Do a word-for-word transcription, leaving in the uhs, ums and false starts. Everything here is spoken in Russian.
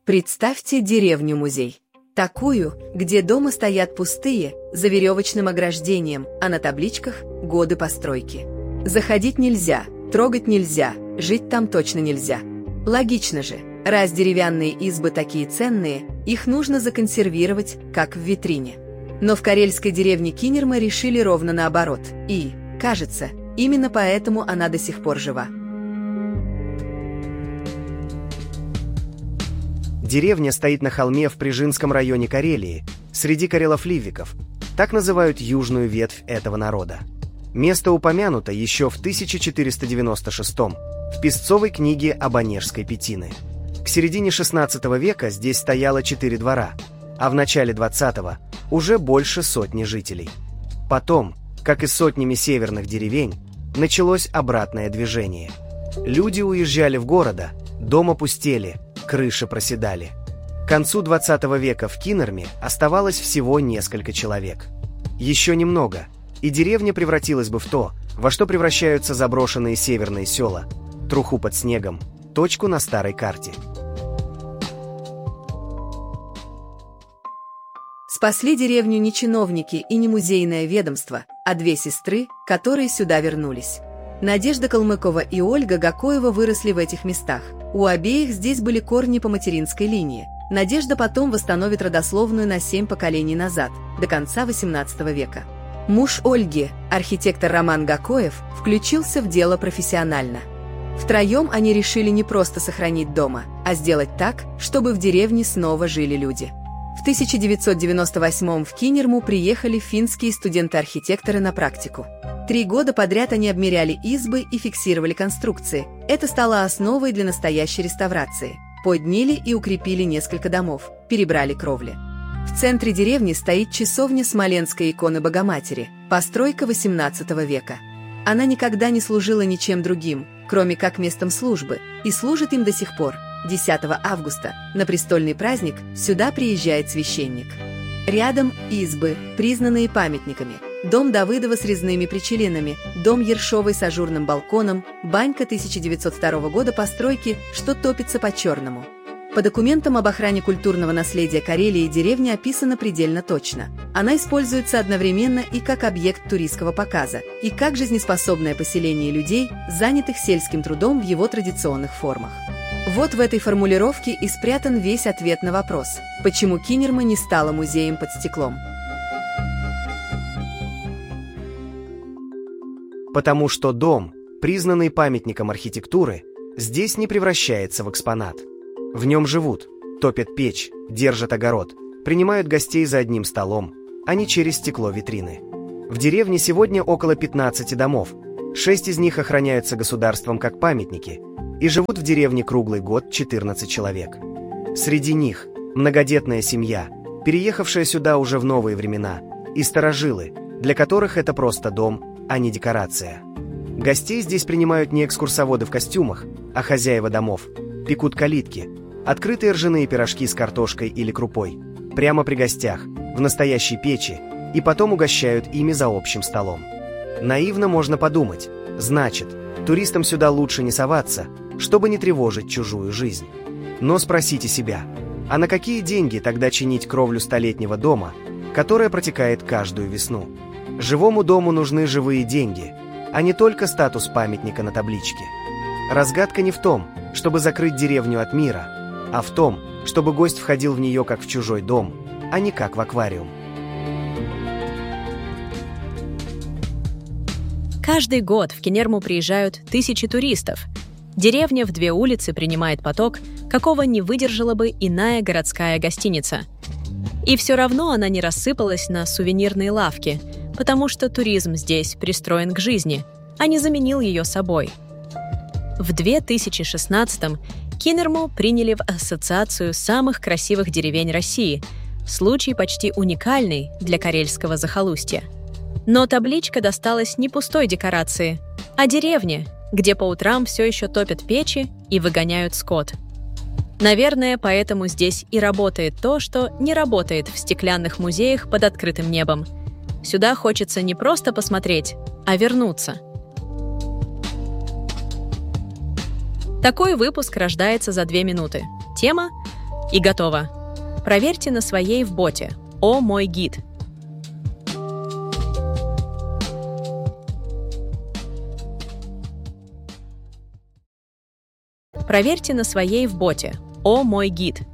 Представьте деревню-музей. Такую, где дома стоят пустые, за веревочным ограждением, а на табличках годы постройки. Заходить нельзя, трогать нельзя, жить там точно нельзя. Логично же, раз деревянные избы такие ценные, их нужно законсервировать, как в витрине. Но в карельской деревне Кинерма решили ровно наоборот. И, кажется, именно поэтому она до сих пор жива. Деревня стоит на холме в Прижинском районе Карелии, среди карелов-ливиков. Так называют южную ветвь этого народа. Место упомянуто еще в тысяча четыреста девяносто шестом в песцовой книге об Онежской Петины. К середине шестнадцатого века здесь стояло четыре двора, а в начале двадцатого уже больше сотни жителей. Потом, как и сотнями северных деревень, началось обратное движение. Люди уезжали в города, дома пустели, крыши проседали. К концу двадцатого века в Кинерме оставалось всего несколько человек. Еще немного, и деревня превратилась бы в то, во что превращаются заброшенные северные села, труху под снегом, точку на старой карте. Спасли деревню не чиновники и не музейное ведомство, а две сестры, которые сюда вернулись. Надежда Калмыкова и Ольга Гакоева выросли в этих местах. У обеих здесь были корни по материнской линии. Надежда потом восстановит родословную на семь поколений назад, до конца восемнадцатого века. Муж Ольги, архитектор Роман Гакоев, включился в дело профессионально. Втроем они решили не просто сохранить дома, а сделать так, чтобы в деревне снова жили люди. В тысяча девятьсот девяносто восьмом в Кинерму приехали финские студенты-архитекторы на практику. Три года подряд они обмеряли избы и фиксировали конструкции. Это стало основой для настоящей реставрации. Подняли и укрепили несколько домов, перебрали кровли. В центре деревни стоит часовня Смоленской иконы Богоматери, постройка восемнадцатого века. Она никогда не служила ничем другим, кроме как местом службы, и служит им до сих пор. десятого августа, на престольный праздник, сюда приезжает священник. Рядом избы, признанные памятниками. Дом Давыдова с резными причелинами, дом Ершовой с ажурным балконом, банька тысяча девятьсот второго года постройки, что топится по-черному. По документам об охране культурного наследия Карелии деревня описана предельно точно. Она используется одновременно и как объект туристского показа, и как жизнеспособное поселение людей, занятых сельским трудом в его традиционных формах. Вот в этой формулировке и спрятан весь ответ на вопрос, почему Кинерма не стала музеем под стеклом. Потому что дом, признанный памятником архитектуры, здесь не превращается в экспонат. В нем живут, топят печь, держат огород, принимают гостей за одним столом, а не через стекло витрины. В деревне сегодня около пятнадцати домов, шесть из них охраняются государством как памятники, и живут в деревне круглый год четырнадцать человек. Среди них многодетная семья, переехавшая сюда уже в новые времена, и старожилы, для которых это просто дом, а не декорация. Гостей здесь принимают не экскурсоводы в костюмах, а хозяева домов, пекут калитки, открытые ржаные пирожки с картошкой или крупой, прямо при гостях, в настоящей печи, и потом угощают ими за общим столом. Наивно можно подумать, значит, туристам сюда лучше не соваться, чтобы не тревожить чужую жизнь. Но спросите себя, а на какие деньги тогда чинить кровлю столетнего дома, которая протекает каждую весну? Живому дому нужны живые деньги, а не только статус памятника на табличке. Разгадка не в том, чтобы закрыть деревню от мира, а в том, чтобы гость входил в нее как в чужой дом, а не как в аквариум. Каждый год в Кинерму приезжают тысячи туристов. Деревня в две улицы принимает поток, какого не выдержала бы иная городская гостиница. И все равно она не рассыпалась на сувенирные лавки, потому что туризм здесь пристроен к жизни, а не заменил ее собой. В две тысячи шестнадцатом Кинерму приняли в Ассоциацию самых красивых деревень России, случай почти уникальный для карельского захолустья. Но табличка досталась не пустой декорации, а деревне, где по утрам все еще топят печи и выгоняют скот. Наверное, поэтому здесь и работает то, что не работает в стеклянных музеях под открытым небом. Сюда хочется не просто посмотреть, а вернуться. Такой выпуск рождается за две минуты. Тема И готово. Проверьте на своей в боте «О мой гид». Проверьте на своей в боте «О мой гид».